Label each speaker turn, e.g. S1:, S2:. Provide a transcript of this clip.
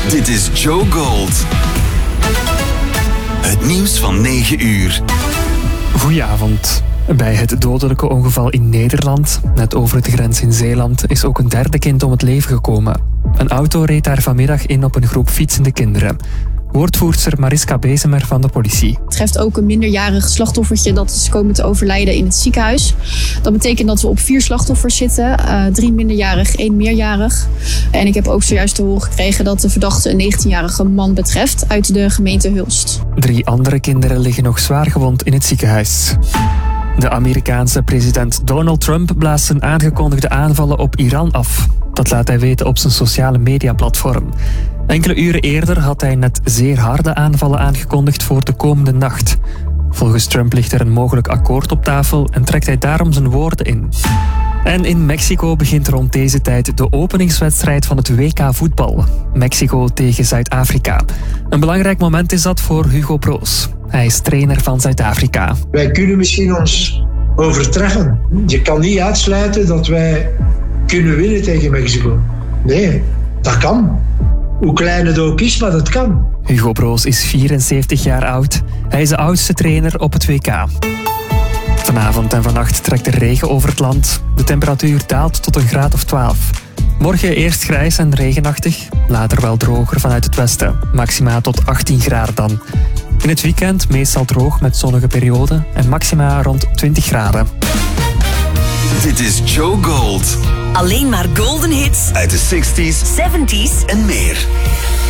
S1: Dit is Joe Gold. Het nieuws van 9 uur.
S2: Goedenavond. Bij het dodelijke ongeval in Nederland, net over de grens in Zeeland, is ook een derde kind om het leven gekomen. Een auto reed daar vanmiddag in op een groep fietsende kinderen. Woordvoerster Mariska Bezemer van de politie.
S3: Het betreft ook een minderjarig slachtoffertje dat is komen te overlijden in het ziekenhuis. Dat betekent dat we op 4 slachtoffers zitten. 3 minderjarig, 1 meerjarig. En ik heb ook zojuist te horen gekregen dat de verdachte een 19-jarige man betreft uit de gemeente Hulst.
S2: 3 andere kinderen liggen nog zwaar gewond in het ziekenhuis. De Amerikaanse president Donald Trump blaast zijn aangekondigde aanvallen op Iran af. Dat laat hij weten op zijn sociale mediaplatform. Enkele uren eerder had hij net zeer harde aanvallen aangekondigd voor de komende nacht. Volgens Trump ligt er een mogelijk akkoord op tafel en trekt hij daarom zijn woorden in. En in Mexico begint rond deze tijd de openingswedstrijd van het WK voetbal. Mexico tegen Zuid-Afrika. Een belangrijk moment is dat voor Hugo Broos. Hij is trainer van Zuid-Afrika.
S4: Wij kunnen misschien ons overtreffen. Je kan niet uitsluiten dat wij kunnen winnen tegen Mexico. Nee, dat kan. Hoe klein het ook is, maar dat kan.
S2: Hugo Broos is 74 jaar oud. Hij is de oudste trainer op het WK. Vanavond en vannacht trekt er regen over het land. De temperatuur daalt tot een graad of 12. Morgen eerst grijs en regenachtig. Later wel droger vanuit het westen. Maxima tot 18 graden dan. In het weekend meestal droog met zonnige perioden. En maxima rond 20 graden.
S1: Dit is Joe Gold.
S5: Alleen maar golden hits
S1: Uit de 60s,
S5: 70s
S1: en meer.